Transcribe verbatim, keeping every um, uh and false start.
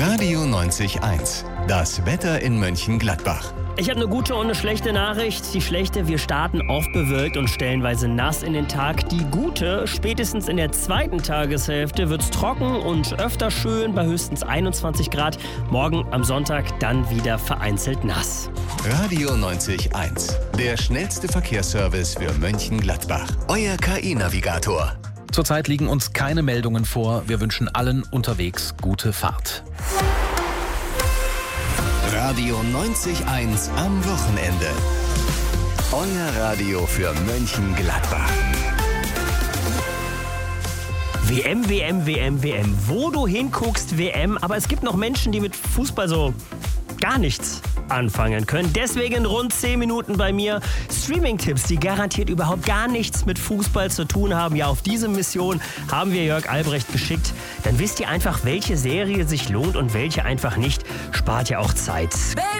Radio neunzig Komma eins. Das Wetter in Mönchengladbach. Ich habe eine gute und eine schlechte Nachricht. Die schlechte, wir starten oft bewölkt und stellenweise nass in den Tag. Die gute, spätestens in der zweiten Tageshälfte wird's trocken und öfter schön bei höchstens einundzwanzig Grad. Morgen am Sonntag dann wieder vereinzelt nass. Radio neunzig Komma eins. Der schnellste Verkehrsservice für Mönchengladbach. Euer K I-Navigator. Zurzeit liegen uns keine Meldungen vor. Wir wünschen allen unterwegs gute Fahrt. Radio neunzig Komma eins am Wochenende. Euer Radio für Mönchengladbach. W M, W M, W M, W M. Wo du hinguckst, W M. Aber es gibt noch Menschen, die mit Fußball so gar nichts anfangen können. Deswegen rund zehn Minuten bei mir Streaming-Tipps, die garantiert überhaupt gar nichts mit Fußball zu tun haben. Ja, auf diese Mission haben wir Jörg Albrecht geschickt. Dann wisst ihr einfach, welche Serie sich lohnt und welche einfach nicht. Spart ja auch Zeit. Baby.